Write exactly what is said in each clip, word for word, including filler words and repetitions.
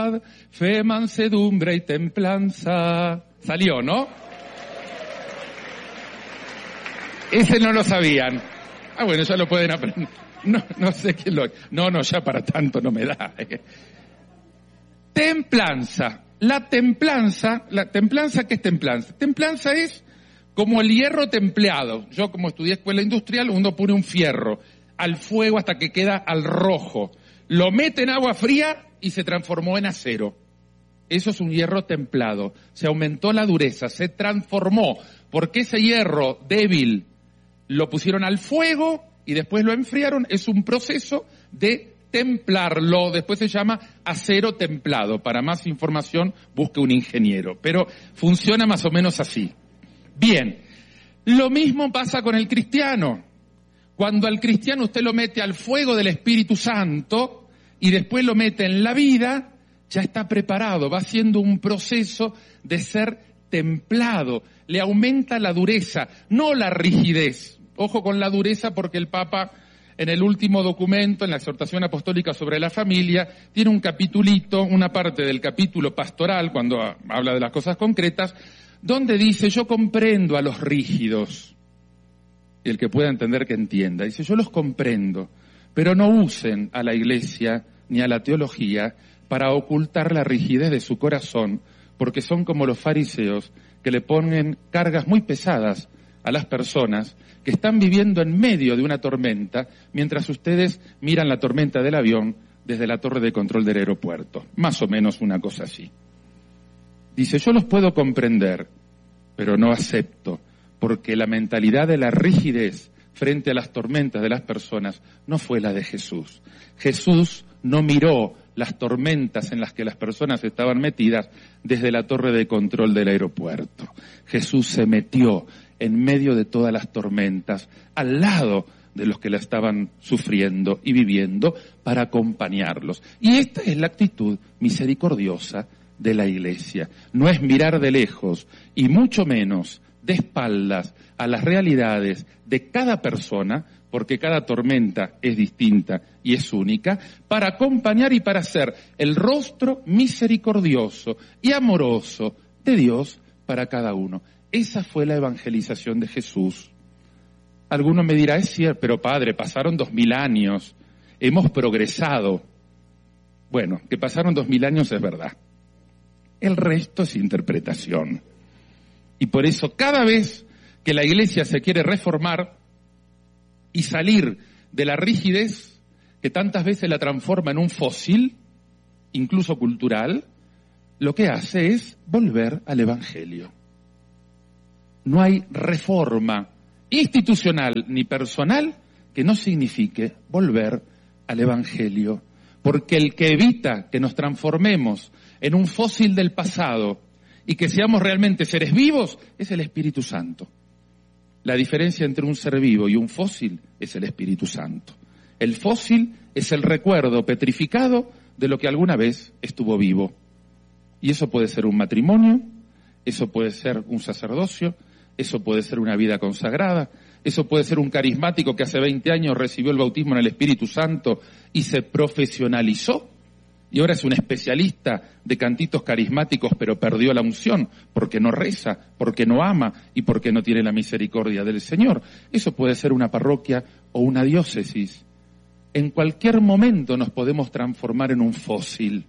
fe, mansedumbre y templanza. Salió, ¿no? Ese no lo sabían. Ah, bueno, ya lo pueden aprender. No, no sé qué lo... No, no, ya para tanto no me da. Templanza. La templanza, la templanza, ¿qué es templanza? Templanza es como el hierro templeado. Yo, como estudié escuela industrial, uno pone un fierro al fuego hasta que queda al rojo. Lo mete en agua fría y se transformó en acero. Eso es un hierro templado. Se aumentó la dureza, se transformó. Porque ese hierro débil lo pusieron al fuego y después lo enfriaron. Es un proceso de templarlo. Después se llama acero templado. Para más información, busque un ingeniero. Pero funciona más o menos así. Bien, lo mismo pasa con el cristiano. Cuando al cristiano usted lo mete al fuego del Espíritu Santo y después lo mete en la vida, ya está preparado, va haciendo un proceso de ser templado, le aumenta la dureza, no la rigidez. Ojo con la dureza porque el Papa en el último documento, en la exhortación apostólica sobre la familia, tiene un capitulito, una parte del capítulo pastoral, cuando habla de las cosas concretas, donde dice, yo comprendo a los rígidos. Y el que pueda entender que entienda. Dice, yo los comprendo, pero no usen a la Iglesia ni a la teología para ocultar la rigidez de su corazón, porque son como los fariseos que le ponen cargas muy pesadas a las personas que están viviendo en medio de una tormenta, mientras ustedes miran la tormenta del avión desde la torre de control del aeropuerto. Más o menos una cosa así. Dice, yo los puedo comprender, pero no acepto, porque la mentalidad de la rigidez frente a las tormentas de las personas no fue la de Jesús. Jesús no miró las tormentas en las que las personas estaban metidas desde la torre de control del aeropuerto. Jesús se metió en medio de todas las tormentas, al lado de los que la estaban sufriendo y viviendo, para acompañarlos. Y esta es la actitud misericordiosa de la Iglesia. No es mirar de lejos, y mucho menos de espaldas a las realidades de cada persona, porque cada tormenta es distinta y es única, para acompañar y para ser el rostro misericordioso y amoroso de Dios para cada uno. Esa fue la evangelización de Jesús. Alguno me dirá, es cierto, pero padre, pasaron dos mil años, hemos progresado. Bueno, que pasaron dos mil años es verdad. El resto es interpretación. Y por eso cada vez que la Iglesia se quiere reformar y salir de la rigidez que tantas veces la transforma en un fósil, incluso cultural, lo que hace es volver al Evangelio. No hay reforma institucional ni personal que no signifique volver al Evangelio, porque el que evita que nos transformemos en un fósil del pasado y que seamos realmente seres vivos es el Espíritu Santo. La diferencia entre un ser vivo y un fósil es el Espíritu Santo. El fósil es el recuerdo petrificado de lo que alguna vez estuvo vivo. Y eso puede ser un matrimonio, eso puede ser un sacerdocio, eso puede ser una vida consagrada, eso puede ser un carismático que hace veinte años recibió el bautismo en el Espíritu Santo y se profesionalizó y ahora es un especialista de cantitos carismáticos, pero perdió la unción porque no reza, porque no ama y porque no tiene la misericordia del Señor. Eso puede ser una parroquia o una diócesis. En cualquier momento nos podemos transformar en un fósil.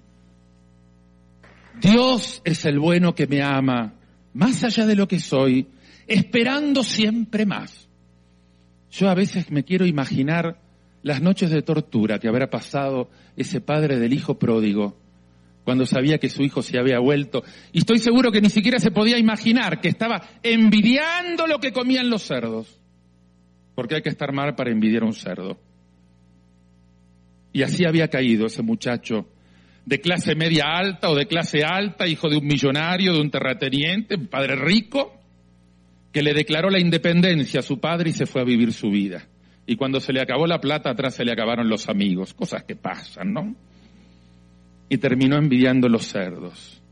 Dios es el bueno que me ama, más allá de lo que soy, esperando siempre más. Yo a veces me quiero imaginar las noches de tortura que habrá pasado ese padre del hijo pródigo cuando sabía que su hijo se había vuelto. Y estoy seguro que ni siquiera se podía imaginar que estaba envidiando lo que comían los cerdos. Porque hay que estar mal para envidiar a un cerdo. Y así había caído ese muchacho de clase media alta o de clase alta, hijo de un millonario, de un terrateniente, un padre rico, que le declaró la independencia a su padre y se fue a vivir su vida. Y cuando se le acabó la plata, atrás se le acabaron los amigos. Cosas que pasan, ¿no? Y terminó envidiando los cerdos.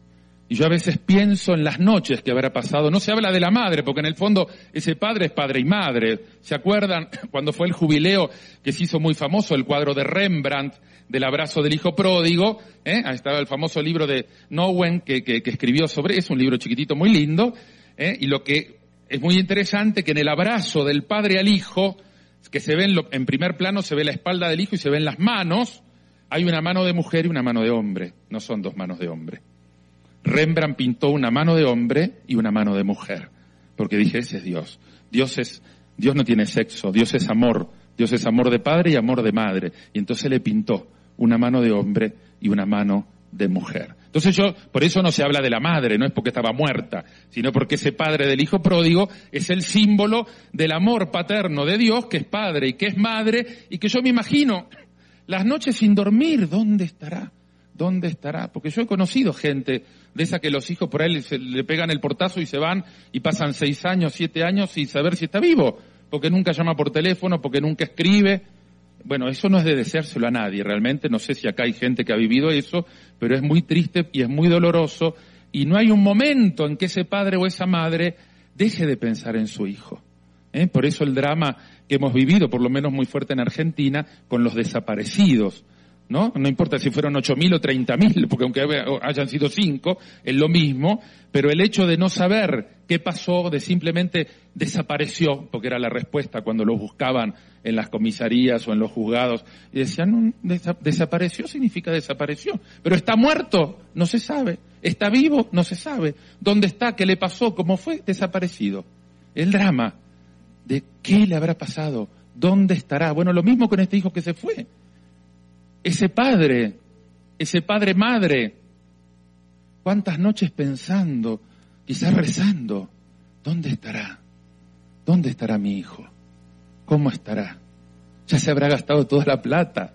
Y yo a veces pienso en las noches que habrá pasado. No se habla de la madre, porque en el fondo ese padre es padre y madre. ¿Se acuerdan cuando fue el jubileo que se hizo muy famoso, el cuadro de Rembrandt del abrazo del hijo pródigo? ¿eh? Ahí estaba el famoso libro de Nouwen que, que, que escribió sobre eso, un libro chiquitito muy lindo. ¿eh? Y lo que es muy interesante que en el abrazo del padre al hijo, que se ve en, lo, en primer plano, se ve la espalda del hijo y se ven las manos, hay una mano de mujer y una mano de hombre. No son dos manos de hombre. Rembrandt pintó una mano de hombre y una mano de mujer, porque dije, ese es Dios. Dios es, Dios no tiene sexo, Dios es amor, Dios es amor de padre y amor de madre. Y entonces le pintó una mano de hombre y una mano de mujer. Entonces yo, por eso no se habla de la madre, no es porque estaba muerta, sino porque ese padre del hijo pródigo es el símbolo del amor paterno de Dios, que es padre y que es madre, y que yo me imagino las noches sin dormir, ¿dónde estará? ¿Dónde estará? Porque yo he conocido gente de esa que los hijos por ahí se, le pegan el portazo y se van y pasan seis años, siete años sin saber si está vivo, porque nunca llama por teléfono, porque nunca escribe. Bueno, eso no es de deseárselo a nadie, realmente. No sé si acá hay gente que ha vivido eso, pero es muy triste y es muy doloroso, y no hay un momento en que ese padre o esa madre deje de pensar en su hijo. ¿eh? Por eso el drama que hemos vivido, por lo menos muy fuerte en Argentina, con los desaparecidos. ¿No? No importa si fueron ocho mil o treinta mil, porque aunque hayan sido cinco, es lo mismo, pero el hecho de no saber qué pasó, de simplemente desapareció, porque era la respuesta cuando los buscaban en las comisarías o en los juzgados, y decían, no, desa- desapareció significa desapareció, pero está muerto, no se sabe, está vivo, no se sabe, dónde está, qué le pasó, cómo fue, desaparecido. El drama de qué le habrá pasado, dónde estará. Bueno, lo mismo con este hijo que se fue. Ese padre, ese padre madre, cuántas noches pensando, quizás rezando, ¿dónde estará? ¿Dónde estará mi hijo? ¿Cómo estará? Ya se habrá gastado toda la plata.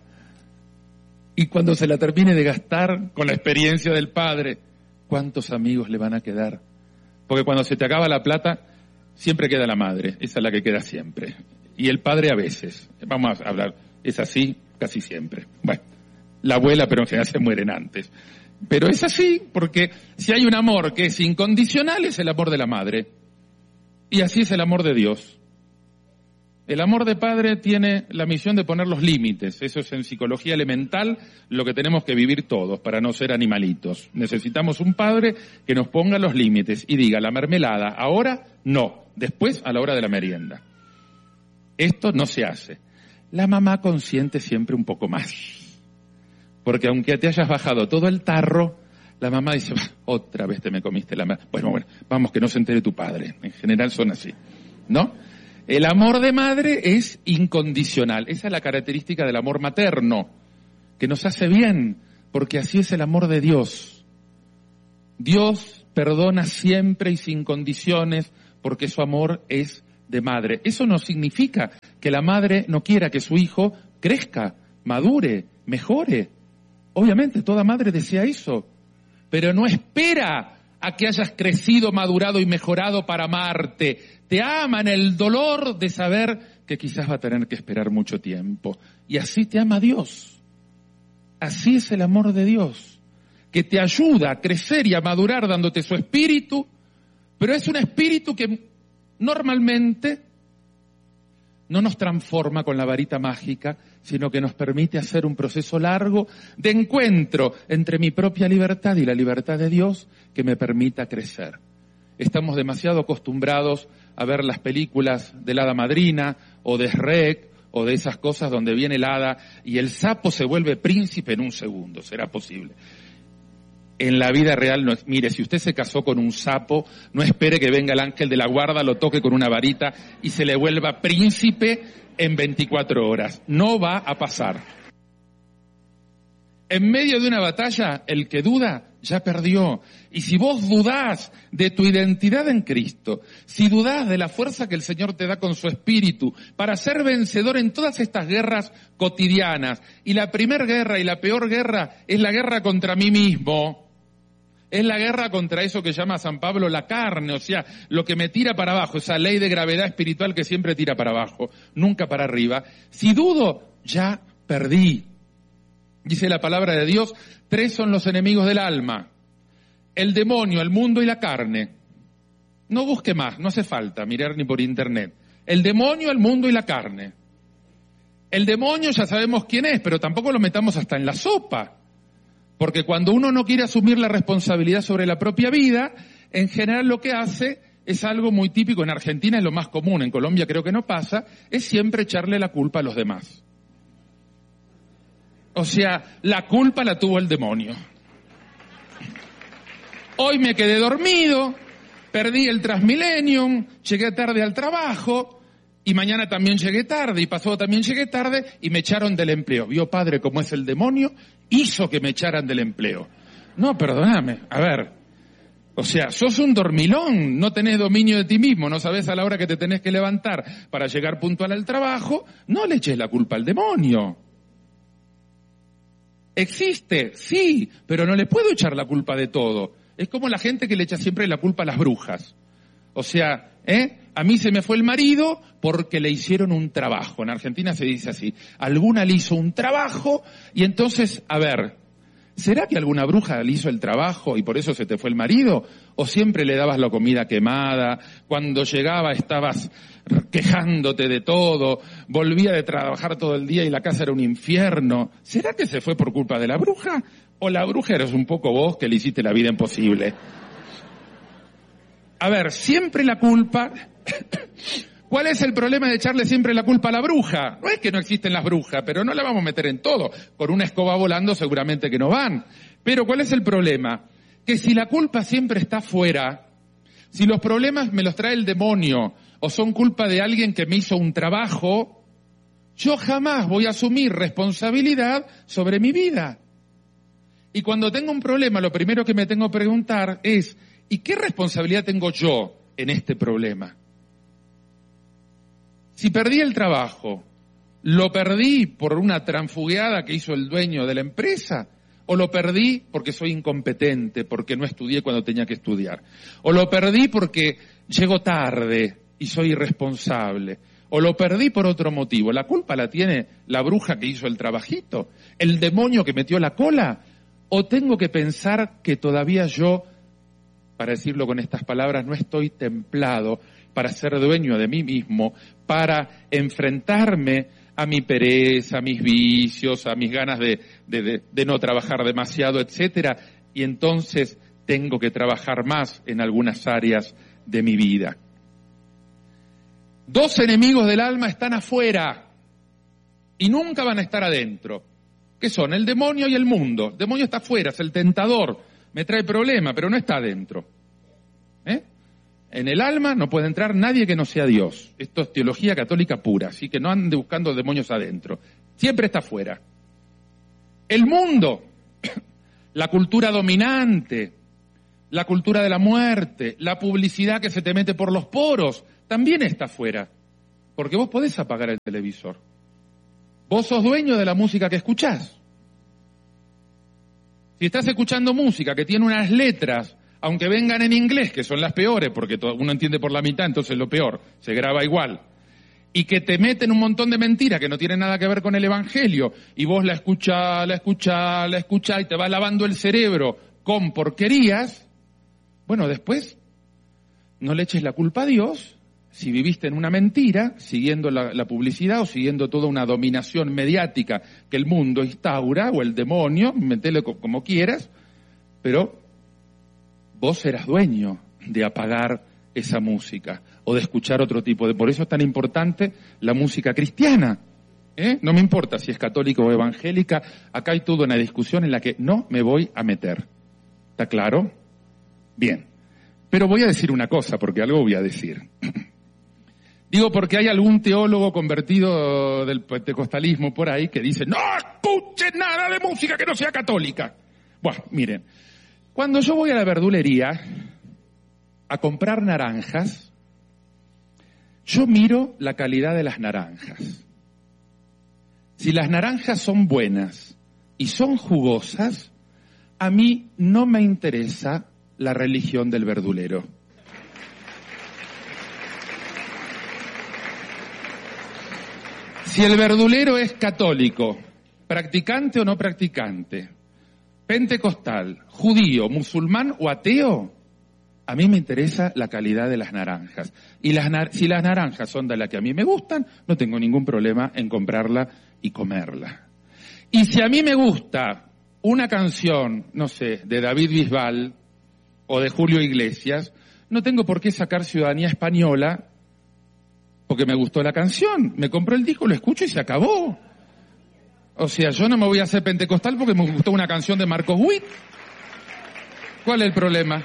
Y cuando se la termine de gastar, con la experiencia del padre, ¿cuántos amigos le van a quedar? Porque cuando se te acaba la plata, siempre queda la madre, esa es la que queda siempre. Y el padre a veces, vamos a hablar, es así casi siempre. Bueno, la abuela, pero en general se mueren antes. Pero es así, porque si hay un amor que es incondicional, es el amor de la madre. Y así es el amor de Dios. El amor de padre tiene la misión de poner los límites. Eso es en psicología elemental lo que tenemos que vivir todos para no ser animalitos. Necesitamos un padre que nos ponga los límites y diga, la mermelada, ahora no, después a la hora de la merienda. Esto no se hace. La mamá consiente siempre un poco más. Porque aunque te hayas bajado todo el tarro, la mamá dice, otra vez te me comiste la madre. Bueno, bueno, vamos, que no se entere tu padre. En general son así, ¿no? El amor de madre es incondicional. Esa es la característica del amor materno, que nos hace bien, porque así es el amor de Dios. Dios perdona siempre y sin condiciones, porque su amor es de madre. Eso no significa que la madre no quiera que su hijo crezca, madure, mejore. Obviamente toda madre desea eso, pero no espera a que hayas crecido, madurado y mejorado para amarte. Te ama en el dolor de saber que quizás va a tener que esperar mucho tiempo. Y así te ama Dios. Así es el amor de Dios, que te ayuda a crecer y a madurar dándote su espíritu, pero es un espíritu que normalmente no nos transforma con la varita mágica, sino que nos permite hacer un proceso largo de encuentro entre mi propia libertad y la libertad de Dios que me permita crecer. Estamos demasiado acostumbrados a ver las películas de la hada madrina o de Shrek o de esas cosas donde viene el hada y el sapo se vuelve príncipe en un segundo. ¿Será posible? En la vida real, no es, mire, si usted se casó con un sapo, no espere que venga el ángel de la guarda, lo toque con una varita y se le vuelva príncipe en veinticuatro horas. No va a pasar. En medio de una batalla, el que duda ya perdió. Y si vos dudás de tu identidad en Cristo, si dudás de la fuerza que el Señor te da con su espíritu para ser vencedor en todas estas guerras cotidianas, y la primer guerra y la peor guerra es la guerra contra mí mismo, es la guerra contra eso que llama San Pablo la carne, o sea, lo que me tira para abajo, esa ley de gravedad espiritual que siempre tira para abajo, nunca para arriba. Si dudo, ya perdí. Dice la palabra de Dios, tres son los enemigos del alma: el demonio, el mundo y la carne. No busque más, no hace falta mirar ni por internet. El demonio, el mundo y la carne. El demonio ya sabemos quién es, pero tampoco lo metamos hasta en la sopa. Porque cuando uno no quiere asumir la responsabilidad sobre la propia vida, en general lo que hace es algo muy típico. En Argentina es lo más común, en Colombia creo que no pasa, es siempre echarle la culpa a los demás. O sea, la culpa la tuvo el demonio. Hoy me quedé dormido, perdí el Transmillennium, llegué tarde al trabajo, y mañana también llegué tarde, y pasado también llegué tarde, y me echaron del empleo. ¿Vio, padre, cómo es el demonio? Hizo que me echaran del empleo. No, perdóname, a ver. O sea, sos un dormilón, no tenés dominio de ti mismo, no sabés a la hora que te tenés que levantar para llegar puntual al trabajo, no le eches la culpa al demonio. ¿Existe? Sí, pero no le puedo echar la culpa de todo. Es como la gente que le echa siempre la culpa a las brujas. O sea, ¿eh? A mí se me fue el marido porque le hicieron un trabajo. En Argentina se dice así. Alguna le hizo un trabajo y entonces, a ver, ¿será que alguna bruja le hizo el trabajo y por eso se te fue el marido? ¿O siempre le dabas la comida quemada? Cuando llegaba estabas quejándote de todo, volvía de trabajar todo el día y la casa era un infierno. ¿Será que se fue por culpa de la bruja? ¿O la bruja eres un poco vos que le hiciste la vida imposible? A ver, siempre la culpa... ¿Cuál es el problema de echarle siempre la culpa a la bruja? No es que no existen las brujas, pero no la vamos a meter en todo. Con una escoba volando seguramente que no van. Pero ¿cuál es el problema? Que si la culpa siempre está fuera, si los problemas me los trae el demonio o son culpa de alguien que me hizo un trabajo, yo jamás voy a asumir responsabilidad sobre mi vida. Y cuando tengo un problema, lo primero que me tengo que preguntar es, ¿y qué responsabilidad tengo yo en este problema? Si perdí el trabajo, ¿lo perdí por una transfugueada que hizo el dueño de la empresa? ¿O lo perdí porque soy incompetente, porque no estudié cuando tenía que estudiar? ¿O lo perdí porque llego tarde y soy irresponsable? ¿O lo perdí por otro motivo? ¿La culpa la tiene la bruja que hizo el trabajito? ¿El demonio que metió la cola? ¿O tengo que pensar que todavía yo, para decirlo con estas palabras, no estoy templado para ser dueño de mí mismo, para enfrentarme a mi pereza, a mis vicios, a mis ganas de, de, de, de no trabajar demasiado, etcétera, y entonces tengo que trabajar más en algunas áreas de mi vida? Dos enemigos del alma están afuera y nunca van a estar adentro. ¿Qué son? El demonio y el mundo. El demonio está afuera, es el tentador, me trae problema, pero no está adentro. ¿Eh? En el alma no puede entrar nadie que no sea Dios. Esto es teología católica pura, así que no ande buscando demonios adentro. Siempre está afuera. El mundo, la cultura dominante, la cultura de la muerte, la publicidad que se te mete por los poros, también está afuera. Porque vos podés apagar el televisor. Vos sos dueño de la música que escuchás. Si estás escuchando música que tiene unas letras, aunque vengan en inglés, que son las peores, porque uno entiende por la mitad, entonces lo peor, se graba igual, y que te meten un montón de mentiras que no tienen nada que ver con el Evangelio, y vos la escuchás, la escuchás, la escuchás, y te va lavando el cerebro con porquerías, bueno, después no le eches la culpa a Dios si viviste en una mentira, siguiendo la, la publicidad o siguiendo toda una dominación mediática que el mundo instaura, o el demonio, metele como quieras, pero vos eras dueño de apagar esa música o de escuchar otro tipo de... Por eso es tan importante la música cristiana. ¿Eh? No me importa si es católica o evangélica, acá hay toda una discusión en la que no me voy a meter. ¿Está claro? Bien. Pero voy a decir una cosa, porque algo voy a decir. Digo porque hay algún teólogo convertido del pentecostalismo por ahí que dice, no escuche nada de música que no sea católica. Bueno, miren, cuando yo voy a la verdulería a comprar naranjas, yo miro la calidad de las naranjas. Si las naranjas son buenas y son jugosas, a mí no me interesa la religión del verdulero. Si el verdulero es católico, practicante o no practicante, pentecostal, judío, musulmán o ateo, a mí me interesa la calidad de las naranjas. Y las nar- si las naranjas son de las que a mí me gustan, no tengo ningún problema en comprarla y comerla. Y si a mí me gusta una canción, no sé, de David Bisbal o de Julio Iglesias, no tengo por qué sacar ciudadanía española porque me gustó la canción. Me compré el disco, lo escucho y se acabó. O sea, yo no me voy a hacer pentecostal porque me gustó una canción de Marcos Witt. ¿Cuál es el problema?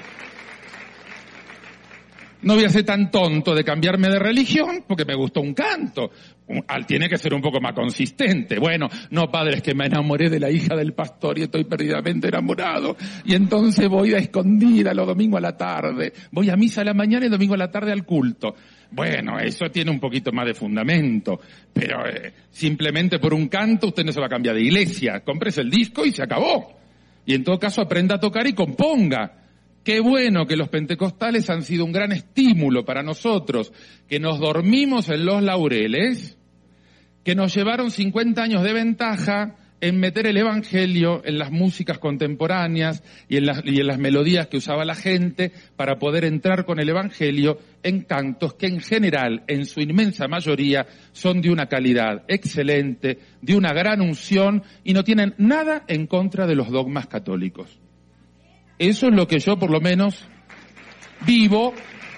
No voy a ser tan tonto de cambiarme de religión porque me gustó un canto. Al tiene que ser un poco más consistente. Bueno, no, padre, es que me enamoré de la hija del pastor y estoy perdidamente enamorado. Y entonces voy a escondida los domingos a la tarde. Voy a misa a la mañana y domingo a la tarde al culto. Bueno, eso tiene un poquito más de fundamento. Pero eh, simplemente por un canto usted no se va a cambiar de iglesia. Cómprese el disco y se acabó. Y en todo caso aprenda a tocar y componga. Qué bueno que los pentecostales han sido un gran estímulo para nosotros, que nos dormimos en los laureles, que nos llevaron cincuenta años de ventaja en meter el evangelio en las músicas contemporáneas y en las, y en las melodías que usaba la gente para poder entrar con el evangelio en cantos que en general, en su inmensa mayoría, son de una calidad excelente, de una gran unción y no tienen nada en contra de los dogmas católicos. Eso es lo que yo por lo menos vivo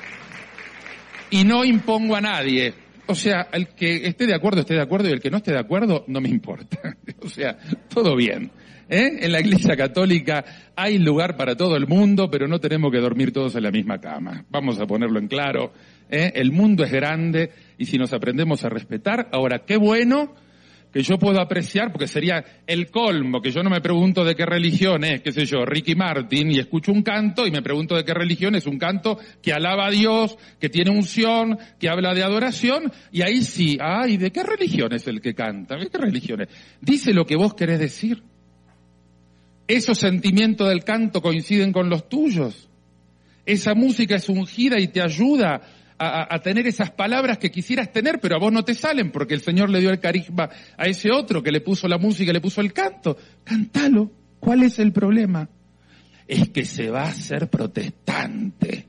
y no impongo a nadie. O sea, el que esté de acuerdo, esté de acuerdo y el que no esté de acuerdo, no me importa. O sea, todo bien. ¿Eh? En la Iglesia Católica hay lugar para todo el mundo, pero no tenemos que dormir todos en la misma cama. Vamos a ponerlo en claro. ¿Eh? El mundo es grande y si nos aprendemos a respetar, ahora qué bueno que yo puedo apreciar, porque sería el colmo, que yo no me pregunto de qué religión es, qué sé yo, Ricky Martin, y escucho un canto y me pregunto de qué religión es un canto que alaba a Dios, que tiene unción, que habla de adoración, y ahí sí, ay, ¿de qué religión es el que canta? ¿De qué religión es? Dice lo que vos querés decir. ¿Esos sentimientos del canto coinciden con los tuyos? Esa música es ungida y te ayuda A, a tener esas palabras que quisieras tener, pero a vos no te salen porque el Señor le dio el carisma a ese otro que le puso la música, le puso el canto. Cántalo. ¿Cuál es el problema? Es que se va a hacer protestante.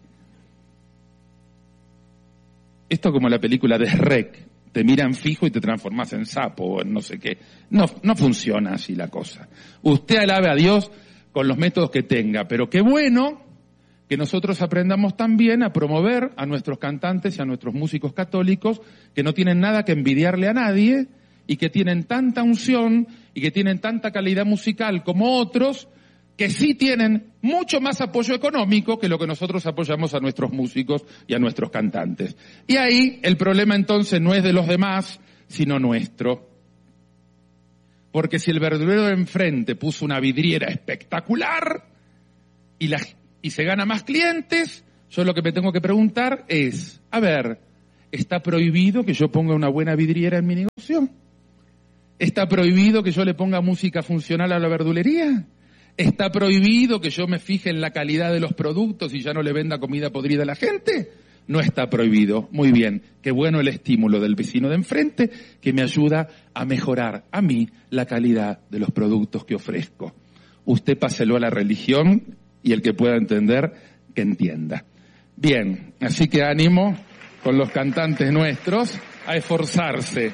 Esto como la película de Shrek. Te miran fijo y te transformas en sapo o en no sé qué. No, no funciona así la cosa. Usted alabe a Dios con los métodos que tenga, pero qué bueno que nosotros aprendamos también a promover a nuestros cantantes y a nuestros músicos católicos que no tienen nada que envidiarle a nadie y que tienen tanta unción y que tienen tanta calidad musical como otros que sí tienen mucho más apoyo económico que lo que nosotros apoyamos a nuestros músicos y a nuestros cantantes. Y ahí el problema entonces no es de los demás, sino nuestro. Porque si el verdulero de enfrente puso una vidriera espectacular y la y se gana más clientes, yo lo que me tengo que preguntar es, a ver, ¿está prohibido que yo ponga una buena vidriera en mi negocio? ¿Está prohibido que yo le ponga música funcional a la verdulería? ¿Está prohibido que yo me fije en la calidad de los productos y ya no le venda comida podrida a la gente? No está prohibido. Muy bien, qué bueno el estímulo del vecino de enfrente que me ayuda a mejorar a mí la calidad de los productos que ofrezco. Usted páselo a la religión y el que pueda entender, que entienda. Bien, así que ánimo con los cantantes nuestros a esforzarse.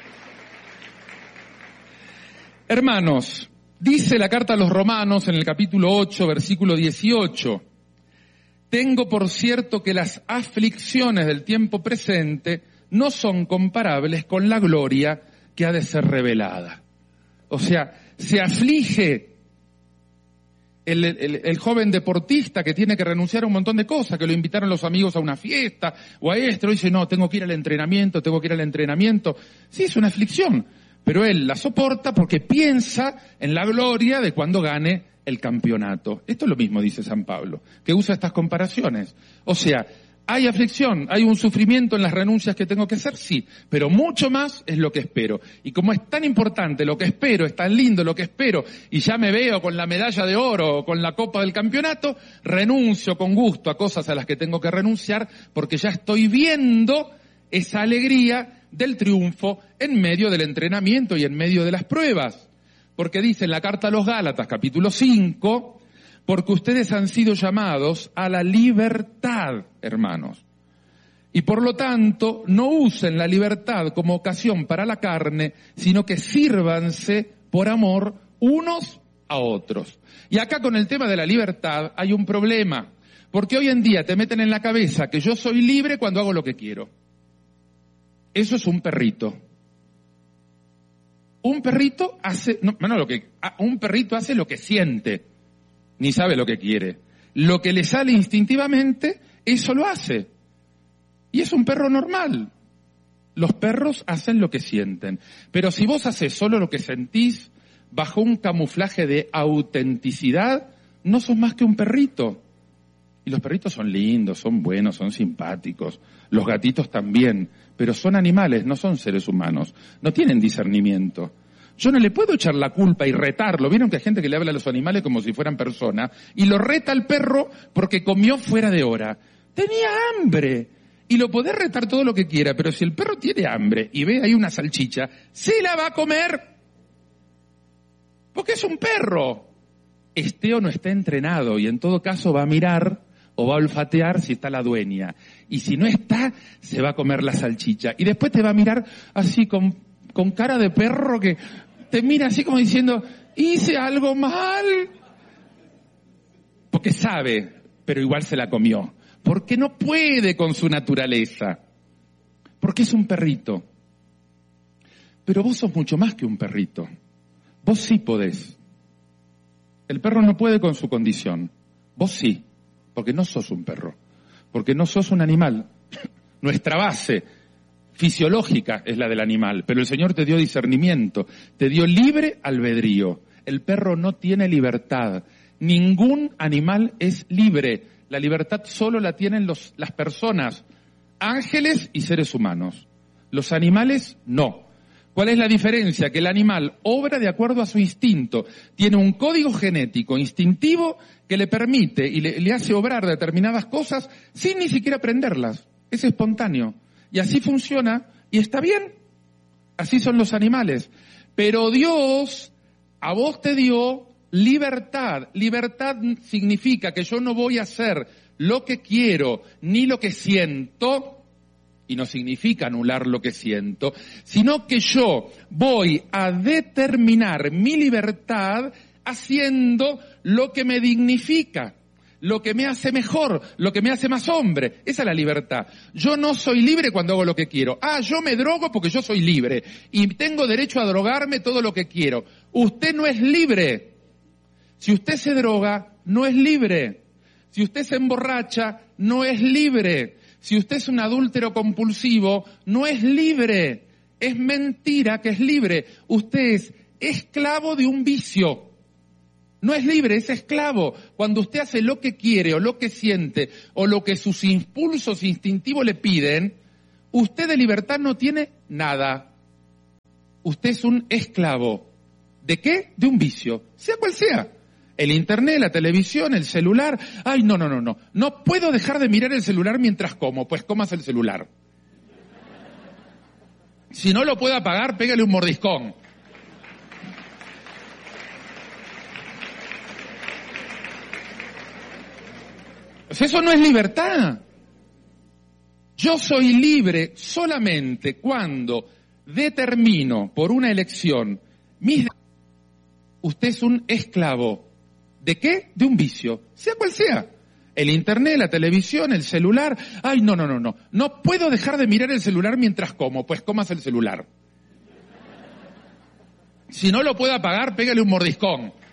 Hermanos, dice la carta a los Romanos en el capítulo ocho, versículo dieciocho, tengo por cierto que las aflicciones del tiempo presente no son comparables con la gloria que ha de ser revelada. O sea, se aflige El, el, el joven deportista que tiene que renunciar a un montón de cosas, que lo invitaron los amigos a una fiesta o a esto, y dice, no, tengo que ir al entrenamiento, tengo que ir al entrenamiento. Sí, es una aflicción, pero él la soporta porque piensa en la gloria de cuando gane el campeonato. Esto es lo mismo, dice San Pablo, que usa estas comparaciones. O sea, ¿hay aflicción? ¿Hay un sufrimiento en las renuncias que tengo que hacer? Sí, pero mucho más es lo que espero. Y como es tan importante lo que espero, es tan lindo lo que espero, y ya me veo con la medalla de oro o con la copa del campeonato, renuncio con gusto a cosas a las que tengo que renunciar porque ya estoy viendo esa alegría del triunfo en medio del entrenamiento y en medio de las pruebas. porque dice en la carta a los Gálatas, capítulo cinco, porque ustedes han sido llamados a la libertad, hermanos. Y por lo tanto, no usen la libertad como ocasión para la carne, sino que sírvanse por amor unos a otros. Y acá con el tema de la libertad hay un problema, porque hoy en día te meten en la cabeza que yo soy libre cuando hago lo que quiero. Eso es un perrito. Un perrito hace, no, no lo que, un perrito hace lo que siente, ni sabe lo que quiere. Lo que le sale instintivamente, eso lo hace. Y es un perro normal. Los perros hacen lo que sienten. Pero si vos haces solo lo que sentís, bajo un camuflaje de autenticidad, no sos más que un perrito. Y los perritos son lindos, son buenos, son simpáticos. Los gatitos también. Pero son animales, no son seres humanos. No tienen discernimiento. Yo no le puedo echar la culpa y retarlo. ¿Vieron que hay gente que le habla a los animales como si fueran personas? Y lo reta al perro porque comió fuera de hora. Tenía hambre. Y lo podés retar todo lo que quiera, pero si el perro tiene hambre y ve ahí una salchicha, se la va a comer. Porque es un perro. Esté o no esté entrenado, y en todo caso va a mirar o va a olfatear si está la dueña. Y si no está, se va a comer la salchicha. Y después te va a mirar así con, con cara de perro que te mira así como diciendo, hice algo mal. Porque sabe, pero igual se la comió. Porque no puede con su naturaleza. Porque es un perrito. Pero vos sos mucho más que un perrito. Vos sí podés. El perro no puede con su condición. Vos sí. Porque no sos un perro. Porque no sos un animal. Nuestra base fisiológica es la del animal. Pero el Señor te dio discernimiento. Te dio libre albedrío. El perro no tiene libertad. Ningún animal es libre. La libertad solo la tienen los, las personas, ángeles y seres humanos. Los animales, no. ¿Cuál es la diferencia? Que el animal obra de acuerdo a su instinto. Tiene un código genético instintivo que le permite y le, le hace obrar determinadas cosas sin ni siquiera aprenderlas. Es espontáneo. Y así funciona y está bien. Así son los animales. Pero Dios a vos te dio libertad. Libertad significa que yo no voy a hacer lo que quiero ni lo que siento, y no significa anular lo que siento, sino que yo voy a determinar mi libertad haciendo lo que me dignifica, lo que me hace mejor, lo que me hace más hombre. Esa es la libertad. Yo no soy libre cuando hago lo que quiero. Ah, yo me drogo porque yo soy libre y tengo derecho a drogarme todo lo que quiero. Usted no es libre. Si usted se droga, no es libre. Si usted se emborracha, no es libre. Si usted es un adúltero compulsivo, no es libre. Es mentira que es libre. Usted es esclavo de un vicio. No es libre, es esclavo. Cuando usted hace lo que quiere o lo que siente o lo que sus impulsos instintivos le piden, usted de libertad no tiene nada. Usted es un esclavo. ¿De qué? De un vicio, sea cual sea. El internet, la televisión, el celular. Ay, no, no, no, no. No puedo dejar de mirar el celular mientras como. Pues comas el celular. Si no lo puede apagar, pégale un mordiscón. Pues eso no es libertad. Yo soy libre solamente cuando determino por una elección mis... Usted es un esclavo. ¿De qué? De un vicio, sea cual sea. El internet, la televisión, el celular. Ay, no, no, no, no. No puedo dejar de mirar el celular mientras como. Pues comas el celular. Si no lo puede apagar, pégale un mordiscón.